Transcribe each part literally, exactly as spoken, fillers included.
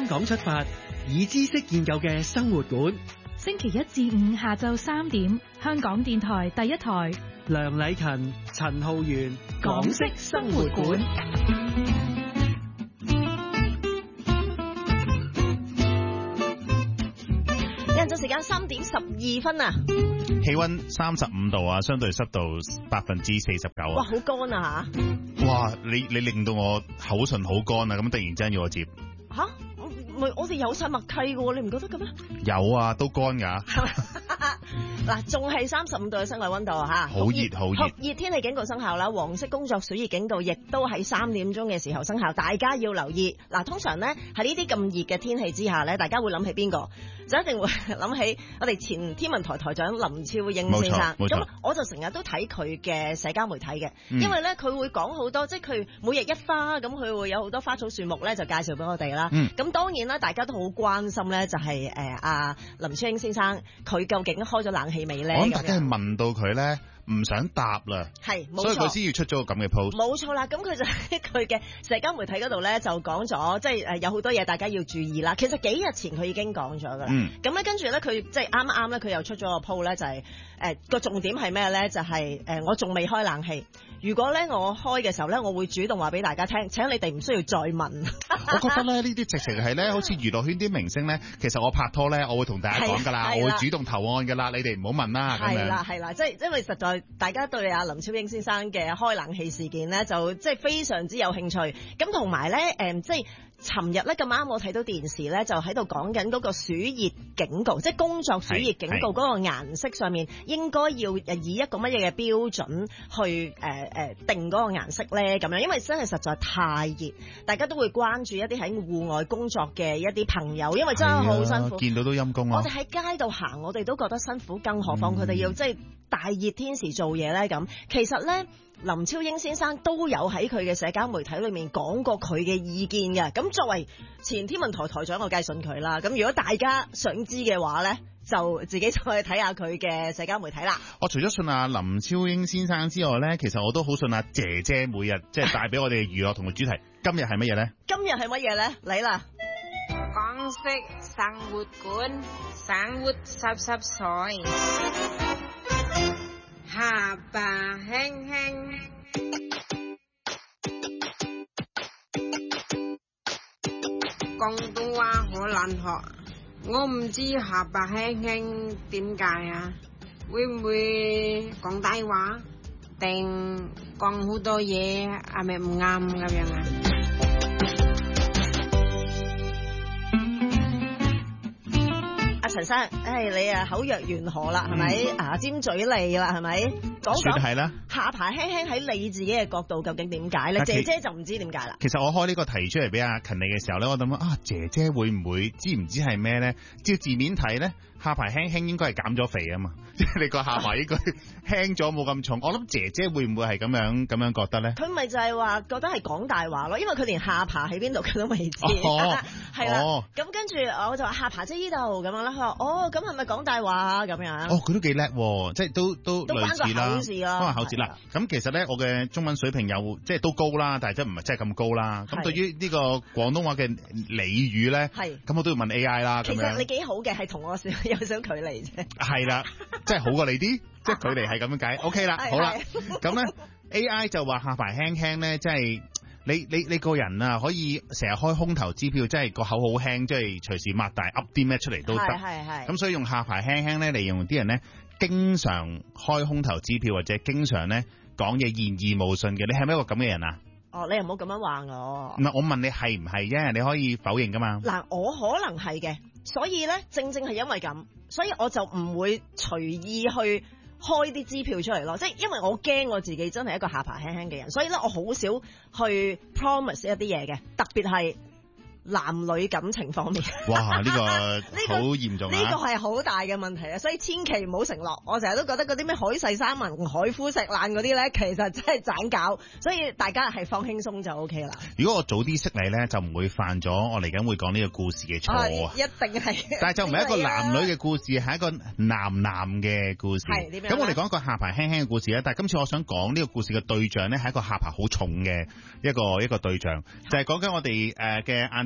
香港出發，以知識建構嘅生活館。 星期一至五下晝三點，香港電台第一台。 梁禮勤、陳浩源，港式生活館。 現在時間三點十二分啊！ 氣溫三十五度啊，相對濕度百分之四十九啊！ 哇，好乾啊吓！ 哇，你你令到我口唇好乾啊！咁突然之間要我接吓？唔係我哋有晒默契嘅喎，你唔覺得嘅咩？ 有啊，都乾噶。 嗱，仲係三十五度嘅室外溫度吓， 好熱好熱， 酷熱天氣警告生效啦，黃色工作暑熱警告亦都喺三點鐘嘅時候生效，大家要留意。嗱，通常咧喺呢啲咁熱嘅天氣之下咧，大家會諗起邊個？就一定會諗起我哋前天文台台長林超英先生。咁我就成日都睇佢嘅社交媒體嘅，嗯、因為咧佢會講好多，即係佢每日一花，咁佢會有好多花草樹木咧就介紹俾我哋啦。咁、嗯、當然啦，大家都好關心咧，就係誒阿林超英先生佢究竟開咗冷氣未咧？ 我諗大家係問到佢咧。唔想答啦， 係，冇錯， 所以佢先要出咗個咁嘅 post。 冇錯啦，咁佢就喺佢嘅社交媒體嗰度咧就講咗，即係誒有好多嘢大家要注意啦。其實幾日前佢已經講咗噶啦，咁咧跟住咧佢即係啱啱咧佢又出咗個 post 咧，就係誒個重點係咩咧？就係、是、誒、呃、我仲未開冷氣。如果咧我開嘅時候咧，我會主動話俾大家聽，請你哋唔需要再問。 我覺得咧呢啲直情係咧，好似娛樂圈啲明星咧，其實我拍拖咧，我會同大家講噶啦，我會主動投案噶啦，你哋唔好問啦。 係啦係啦，即係因為實在大家對阿林超英先生嘅開冷氣事件咧，就即係非常之有興趣。咁同埋咧，誒即係。尋日咧咁啱我睇到電視咧，就喺度講緊嗰個暑熱警告，即係工作暑熱警告嗰個顏色上面應該要以一個乜嘢嘅標準去誒誒、呃、定嗰個顏色咧咁樣，因為真係實在太熱，大家都會關注一啲喺戶外工作嘅一啲朋友，因為真係好辛苦， 見到都陰公啊！ 我哋喺街度行，我哋都覺得辛苦，更何況佢哋要即係大熱天時做嘢咧咁。其實咧，林超英先生都有喺佢嘅社交媒體裏面講過佢嘅意見嘅。咁作為前天文台台長，我梗係信佢啦。咁如果大家想知嘅話咧，就自己再去睇下佢嘅社交媒體啦。 我除咗信阿林超英先生之外咧，其實我都好信阿姐姐每日即係帶俾我哋嘅娛樂同埋主題。今日係乜嘢咧？ 今日係乜嘢咧？嚟啦！ 港式生活館，生活濕濕碎，下巴輕輕。廣東話好難學，我唔知下巴輕輕點解啊？會唔會講大話？定講好多嘢係咪唔啱咁樣啊？ 阿陳生，唉，你啊口若懸河啦，係咪？牙尖嘴利啦，係咪？講講係啦。 下巴輕輕喺你自己嘅角度，究竟點解咧？姐姐就唔知點解啦。 其實我開呢個題出嚟俾阿勤你嘅時候咧，我諗啊，姐姐會唔會知唔知係咩咧？照字面睇咧，下巴輕輕應該係減咗肥啊嘛，即係你個下巴應該輕咗冇咁重。我諗姐姐會唔會係咁樣咁樣覺得咧？佢咪就係話覺得係講大話咯，因為佢連下巴喺邊度佢都未知。 哦， 係啦。咁跟住我就話下巴即係呢度咁樣啦。佢話哦，咁係咪講大話啊？咁樣。 哦，佢都幾叻，即係都都類似啦。都係口字啦。咁其實咧，我嘅中文水平有即係都高啦，但係真唔係真係咁高啦。咁對於呢個廣東話嘅俚語咧，係咁我都要問 A I 啦。 其實你幾好嘅，係同我少有少距離啫。 係啦，即係好過你啲，即係距離係咁樣解。OK 啦，好啦，咁咧 A I 就話下巴輕輕咧，即係你你你個人啊，可以成日開空頭支票，即係個口好輕，即係隨時擘大噏啲咩出嚟都得。 係係。 咁所以用下巴輕輕咧嚟形容啲人咧，經常開空頭支票或者經常咧講嘢言而無信嘅，你係咪一個咁嘅人啊？ 哦，你又唔好咁樣話我。 唔係，我問你係唔係啫？你可以否認噶嘛？ 嗱，我可能係嘅，所以咧正正係因為咁，所以我就唔會隨意去開啲支票出嚟咯。即係因為我驚我自己真係一個下巴輕輕嘅人，所以咧我好少去 promise 一啲嘢嘅，特別係男女感情方面。 哇，呢、這個好嚴重啊！ 呢、這個係好大嘅問題啊，所以千祈唔好承諾。我成日都覺得嗰啲咩海誓山盟、海枯石爛嗰啲咧，其實真係盞搞，所以大家係放輕鬆就 O K 啦。 如果我早啲識你咧，就唔會犯咗我嚟緊會講呢個故事嘅錯啊！ 一定係。 但係就唔係一個男女嘅故事，係一個男男嘅故事。係點樣？咁我哋講一個下巴輕輕嘅故事咧，但係今次我想講呢個故事嘅對象咧，係一個下巴好重嘅一個一個對象，就係講緊我哋誒嘅晏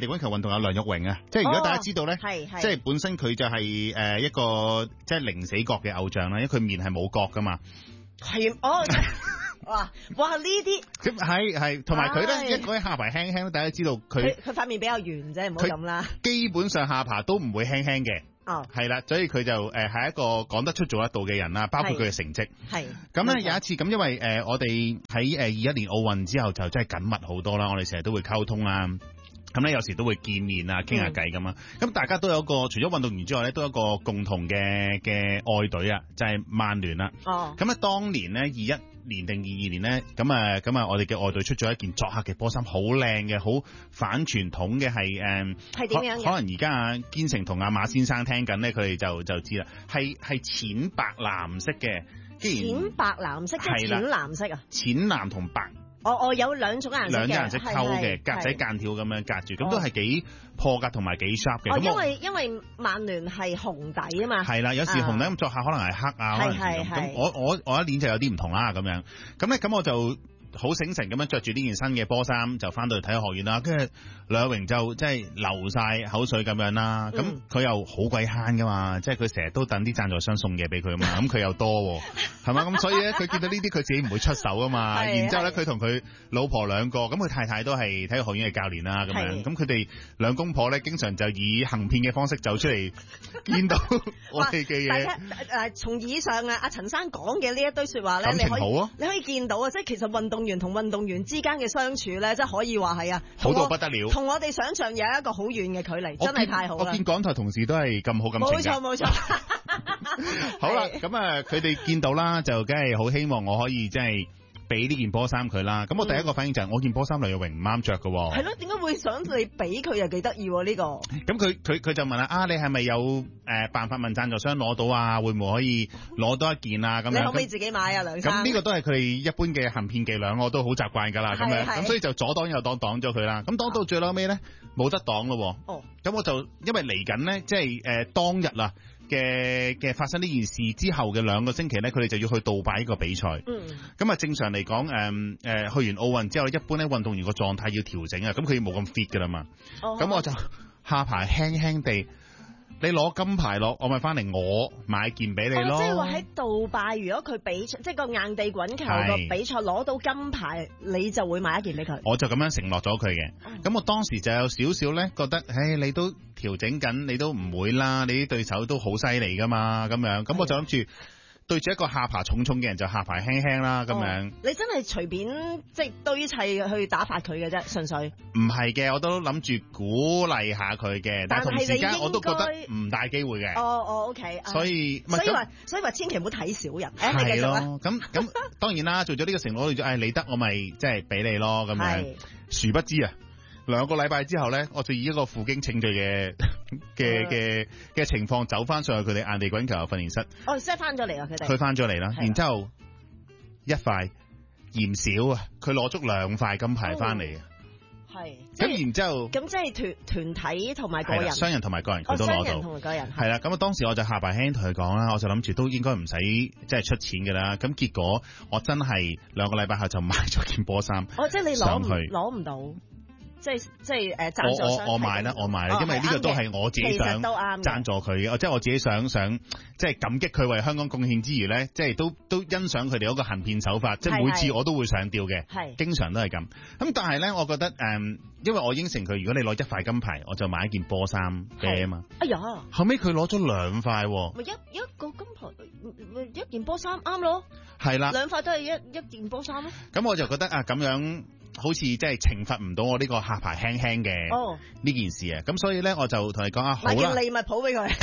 地滾球運動有梁玉榮啊，即係如果大家知道咧， 係係即係本身佢就係誒一個即係零死角嘅偶像啦，因為佢面係冇角噶嘛。 係哦。哇！哇！呢啲咁係係，同埋佢咧一講起下巴輕輕，大家知道佢佢塊面比較圓啫，唔好咁啦。 基本上下巴都唔會輕輕嘅。 哦， 係啦，所以佢就誒係一個講得出做得到嘅人啦，包括佢嘅成績。 係咁咧有一次咁，因為誒、呃、我哋喺誒二一年奧運之後就真係緊密好多啦，我哋成日都會溝通啦。咁咧有時都會見面啊，傾下偈咁啊。咁、嗯、大家都有個除咗運動員之外咧，都有一個共同嘅嘅愛隊啊，就係曼聯啦。 哦。咁啊，當年咧二一年定二二年咧，咁啊咁啊，我哋嘅愛隊出咗一件作客嘅波衫，好靚嘅，好反傳統嘅，係誒。 係點樣嘅？ 可能而家啊堅成同阿馬先生聽緊咧，佢哋就就知啦。係係淺白藍色嘅。 淺白藍色即係淺藍色啊？ 淺藍同白。 我我、哦、有兩種顏色嘅， 兩種顏色溝嘅格仔間條咁樣隔住，咁、哦、都係幾破格同埋幾 sharp 嘅。 哦，因為因為曼聯係紅底啊嘛。係啦， 有時紅底咁作下可能係黑啊，可能係咁。咁我我我一年就有啲唔同啦咁樣。咁咧咁我就好醒神咁樣着住呢件新嘅波衫就翻到去體育學院啦。跟住梁榮就即係流晒口水咁樣啦。咁佢、嗯、又好鬼慳噶嘛，即係佢成日都等啲贊助商送嘢俾佢啊嘛。咁佢又多係嘛，咁所以咧佢見到呢啲佢自己唔會出手啊嘛。然之後咧佢同佢老婆兩個，咁佢太太都係體育學院嘅教練啦咁樣。咁佢哋兩公婆咧經常就以行騙嘅方式走出嚟，見到我哋嘅嘢。 誒，從以上啊阿陳生講嘅呢一堆說話咧， 感情好啊， 你可以見到啊，即係其實運動員同運動員之間嘅相處咧，即係可以話係啊， 好到不得了， 同我哋想象有一個好遠嘅距離，真係太好啦！ 我見港台同事都係咁好咁情㗎。 冇錯冇錯。 好啦，咁啊，佢哋見到啦，就梗係好希望我可以即係俾呢件波衫佢啦。咁我第一個反應就係、是嗯、我件波衫梁玉榮唔啱着㗎喎。係咯，點解會想你俾佢又幾得意喎呢個？咁佢佢佢就問啦，啊你係咪有誒、呃、辦法問贊助商攞到啊？會唔會可以攞多一件啊？咁樣你可唔可以自己買啊？梁生？咁呢個都係佢哋一般嘅行騙伎倆，我都好習慣㗎啦。咁樣咁所以就左擋右擋擋咗佢啦。咁擋到最嬲尾咧，冇得擋咯。哦。咁我就因為嚟緊咧，即係誒、呃、當日啦。嘅嘅發生呢件事之後嘅兩個星期咧，佢哋就要去杜拜呢個比賽。嗯。咁啊，正常嚟講，誒、嗯、誒、呃、去完奧運之後，一般咧運動員個狀態要調整啊，咁佢冇咁 fit 噶啦嘛。哦。咁我就下排輕輕地，你攞金牌落，我咪翻嚟我買件俾你咯。哦、即係話喺杜拜，如果佢比賽，即係個硬地滾球個比賽攞到金牌，你就會買一件俾佢。我就咁樣承諾咗佢嘅。咁、嗯、我當時就有少少咧覺得，唉，你都調整緊，你都唔會啦，你啲對手都好犀利噶嘛，咁樣。咁我就諗住對住一個下巴重重嘅人就下巴輕輕啦，咁樣、哦。你真係隨便即係堆砌去打發佢嘅啫，純粹。唔係嘅，我都諗住鼓勵下佢嘅，但係同時間我都覺得唔大機會嘅。哦哦，OK。所以，所以話，所以話，千祈唔好睇小人。係咯，咁咁當然啦，做咗呢個承諾，誒你得我咪即係俾你咯，咁樣。殊不知啊！兩個禮拜之後咧，我就以一個負荊請罪嘅嘅嘅嘅情況走翻上去佢哋硬地滾球訓練室。哦，即係翻咗嚟啊！佢哋佢翻咗嚟啦，然之後一塊嫌少啊，佢攞足兩塊金牌翻嚟啊！係咁，然之後咁即係團團體同埋個人，雙人同埋個人佢都攞到。雙人同埋個人係啦。咁啊，當時我就下巴輕同佢講啦，我就諗住都應該唔使即係出錢㗎啦。咁結果我真係兩個禮拜後就買咗件波衫。哦，即係你攞唔攞唔到？即係即係誒贊助商我我買啦，我買啦、哦，因為呢個都係我自己想贊助佢嘅，即係我自己想想即係感激佢為香港貢獻之餘咧，即係都都欣賞佢哋嗰個行騙手法，即係每次我都會上吊嘅，係經常都係咁。咁但係咧，我覺得誒、嗯，因為我應承佢，如果你攞一塊金牌，我就買一件波衫俾你啊嘛。哎呀，後尾佢攞咗兩塊，咪一一個金牌，一件波衫啱咯，係啦，兩塊都係一一件波衫咯。咁我就覺得啊，咁樣。好似即係懲罰唔到我呢個下巴輕輕嘅呢件事啊，咁、oh. 所以咧我就同你講啊，好啦，買件利物浦俾佢，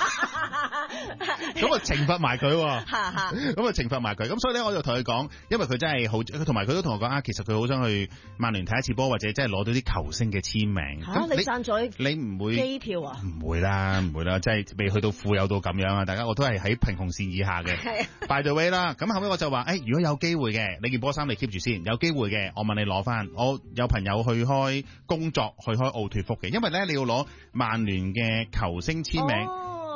咁啊懲罰埋佢，咁啊懲罰埋佢，咁所以咧我就同佢講，因為佢真係好，佢同埋佢都同我講啊，其實佢好想去曼聯睇一次波，或者即係攞到啲球星嘅簽名。嚇、啊，你贊咗你唔會機票啊？唔會啦，唔會啦，即係未去到富有到咁樣啊！大家我都係喺貧窮線以下嘅。By the way 啦，咁後尾我就話，誒、欸，如果有機會嘅，你件波衫你 keep 住先，有機會嘅，我問你攞翻。我有朋友去開工作，去開奧脱福嘅，因為咧你要攞曼聯嘅球星簽名。Oh.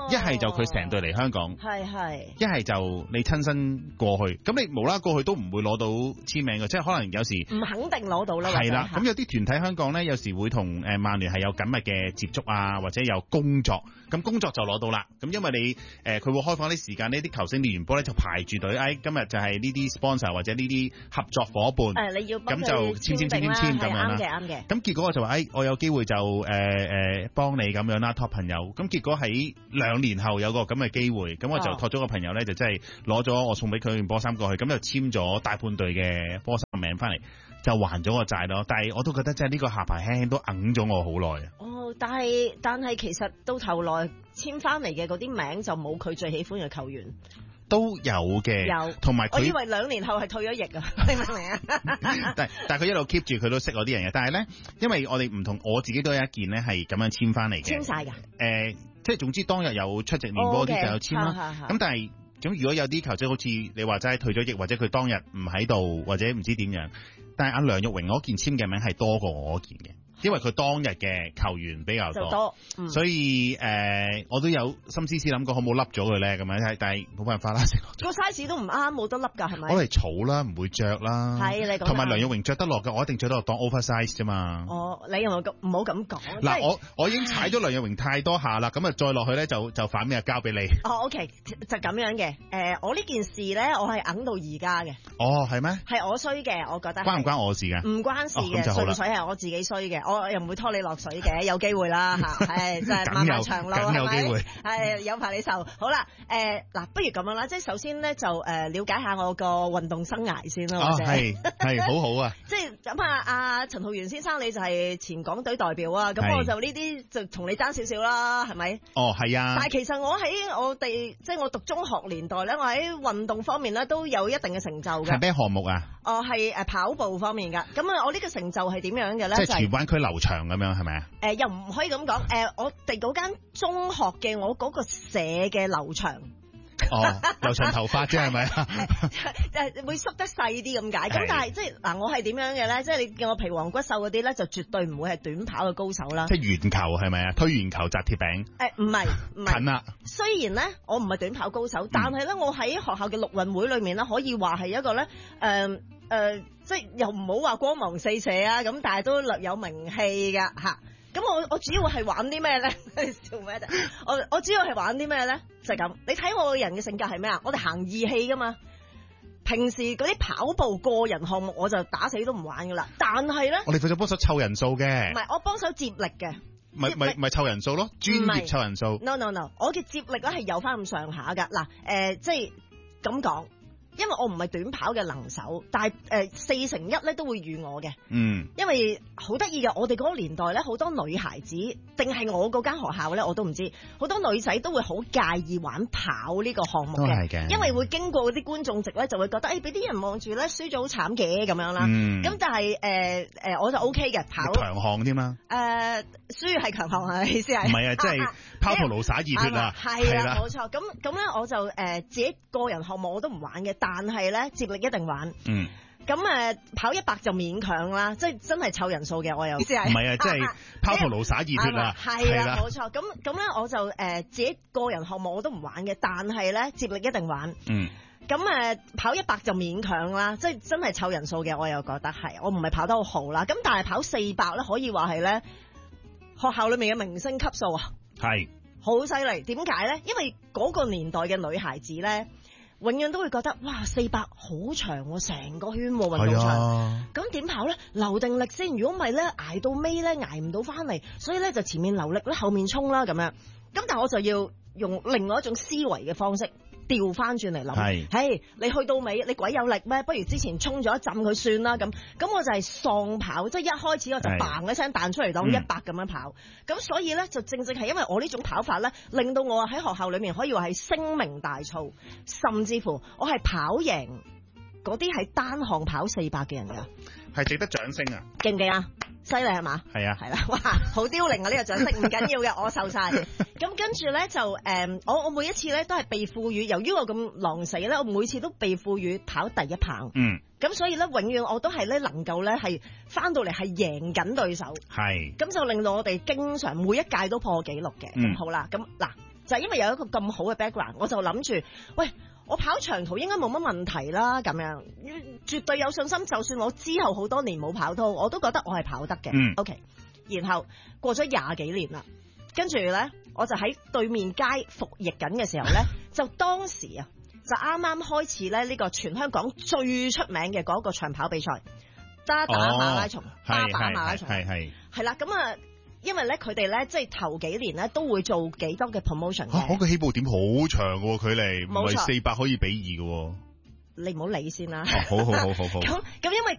一係就佢成隊嚟香港， 係係， 一係就你親身過去，咁你無啦過去都唔會攞到簽名嘅，即係可能有時唔肯定攞到啦。 係啦，咁有啲團體香港咧，有時會同誒曼聯係有緊密嘅接觸啊，或者有工作，咁工作就攞到啦。咁因為你誒佢會開放啲時間，呢啲球星練完波咧就排住隊，誒今日就係呢啲 sponsor 或者呢啲合作伙伴， 誒你要咁就簽簽簽簽簽咁樣啦。 啱嘅啱嘅。 咁結果我就話誒，我有機會就誒誒幫你咁樣啦，託朋友。咁結果喺兩年後有個咁嘅機會，咁我就託咗個朋友咧，就真係攞咗我送俾佢件波衫過去，咁就簽咗大半隊嘅波衫名翻嚟，就還咗個債咯。但係我都覺得真係呢個下巴輕輕都揞咗我好耐啊。 哦，但係但係其實到頭來簽翻嚟嘅嗰啲名就冇佢最喜歡嘅球員。 都有嘅， 有， 同埋我以為兩年後係退咗役啊，你明唔明啊？ 但但係佢一路 keep 住，佢都識我啲人嘅。但係咧，因為我哋唔同，我自己都有一件咧係咁樣簽翻嚟嘅。 簽晒㗎。誒、 呃，即係總之當日有出席練波啲就有簽啦。咁、 哦 okay， 但係咁如果有啲球星好似你話齋退咗役，或者佢當日唔喺度，或者唔知點樣，但係阿梁玉榮嗰件簽嘅名係多過我嗰件嘅。因為佢當日嘅球員比較多， 多嗯、 所以誒、呃、我都有心思思諗過可唔可以笠咗佢咧咁樣，但係冇辦法啦， 個 size 都唔啱，冇得笠㗎係咪？ 我嚟儲啦，唔會着啦。 係你講。 同埋梁玉榮着得落嘅，我一定着得落當 oversize 啫嘛。 哦，你又唔好咁講。 嗱，我我已經踩咗梁玉榮太多下啦，咁啊再落去咧就就反咩交俾你。 哦 ，OK，就咁樣嘅。誒、呃，我呢件事咧，我係揞到而家嘅。 哦，係咩？ 係我衰嘅，我覺得。 關唔關我事㗎？ 唔關事嘅，純粹係我自己衰嘅，我又唔會拖你落水嘅，有機會啦嚇，係真係漫漫長路係咪？ 有機會， 係有排你受。好啦，誒嗱，不如咁樣啦，即係首先咧就誒了解下我個運動生涯先啦，或者係係好好啊。 即係咁啊，阿陳浩源先生你就係前港隊代表啊，咁我就呢啲就同你爭少少啦，係咪？ 哦，係啊。 但係其實我喺我哋即係我讀中學年代咧，我喺運動方面咧都有一定嘅成就嘅。 係咩項目啊？ 哦，係誒跑步方面㗎。咁啊，我呢個成就係點樣嘅咧？ 即係荃灣區劉翔咁樣係咪啊？ 誒、呃、又唔可以咁講，誒、呃、我哋嗰間中學嘅我嗰個社嘅劉翔， 哦，留長頭髮啫係咪啊？ 誒會縮得細啲咁解，咁但係即係嗱，我係點樣嘅咧？即係你叫我皮黃骨瘦嗰啲咧，就絕對唔會係短跑嘅高手啦。 即係圓球係咪啊？推圓球擲鐵餅。 誒唔係唔係。 近啦。 雖然咧我唔係短跑高手，但係咧我喺學校嘅陸運會裏面咧，可以話係一個咧誒。呃誒、呃，即係又唔好話光芒四射啊，咁但係都略有名氣噶吓。咁我我主要係玩啲咩咧？笑咩啫？我我主要係玩啲咩咧？就係、是、咁。你睇我個人嘅性格係咩啊？我哋行義氣噶嘛。平時嗰啲跑步個人項目我就打死都唔玩噶啦。但係咧， 我哋負責幫手湊人數嘅。唔係，我幫手接力嘅。 咪咪咪湊人數咯，專業湊人數。 No no no，我嘅接力咧係有翻咁上下噶。嗱，誒、呃，即係咁講。因為我唔係短跑嘅能手，但係誒、呃、四成一咧都會預我嘅。嗯，因為好得意嘅，我哋嗰個年代咧，好多女孩子，定係我嗰間學校咧，我都唔知，好多女仔都會好介意玩跑呢個項目嘅。嘅，因為會經過嗰啲觀眾席咧，就會覺得誒俾啲人望住咧，輸咗好慘嘅咁樣啦。嗯，咁但係誒誒我就 O K 嘅跑。 強項添嘛？誒、 呃，輸係強項係意思係？ 唔係啊，即係拋頭顱灑熱血啊！ 係啦，冇錯。咁咁咧，我就誒、呃、自己個人項目我都唔玩嘅。但係咧，接力一定玩。嗯。咁誒，跑一百就勉強啦，即係真係湊人數嘅，我又。意思係。唔係啊，即係拋頭顱灑熱血啦。 係啦，冇錯。咁咁咧，我就誒、呃、自己個人項目我都唔玩嘅，但係咧接力一定玩。嗯。咁誒，跑一百就勉強啦，即係真係湊人數嘅，我又覺得係。我唔係跑得好好啦，咁但係跑四百咧，可以話係咧學校裏面嘅明星級數啊。係。好犀利，點解咧？因為嗰個年代嘅女孩子咧，永遠都會覺得哇，四百好長喎，成個圈喎，運動場。咁點跑咧？留定力先，如果唔係咧，捱到尾咧，捱唔到翻嚟，所以咧就前面留力咧，後面衝啦咁樣。咁但係我就要用另外一種思維嘅方式。調翻轉嚟諗，係，嘿，你去到尾，你鬼有力咩？不如之前衝咗一陣佢算啦，咁，咁我就係喪跑，即係一開始我就嘭一聲彈出嚟當一百咁樣跑，咁、嗯、所以咧就正正係因為我呢種跑法咧，令到我喺學校裏面可以話係聲名大噪，甚至乎我係跑贏嗰啲係單項跑四百嘅人㗎， 係值得掌聲啊！ 記唔記啊？犀利係嘛？係啊，係啦，哇，好凋零啊！呢、呢個掌聲唔緊要嘅，我受晒。咁跟住咧就誒、嗯，我我每一次咧都係被賦予，由於我咁狼死咧，我每次都被賦予跑第一棒。嗯。咁所以咧，永遠我都係咧能夠咧係翻到嚟係贏緊對手。係。咁就令到我哋經常每一屆都破紀錄嘅。嗯。好啦，咁嗱， 就係因為有一個咁好嘅 background，我就諗住，喂，我跑長途應該冇乜問題啦，咁樣絕對有信心。就算我之後好多年冇跑到，我都覺得我係跑得嘅。 嗯、 OK， 然後過咗廿幾年啦，跟住咧，我就喺對面街服役緊嘅時候咧，就當時啊，就啱啱開始咧呢個全香港最出名嘅嗰個長跑比賽，渣打馬拉松，渣打馬拉松， 係係係啦，咁啊。因為咧，佢哋咧即係頭幾年咧都會做幾多嘅 promotion 嘅。 嚇、啊，嗰個起步點好長嘅喎，距離唔係四百可以比二嘅喎。 你唔好理先啦。 哦，好好好好好。 咁咁，因為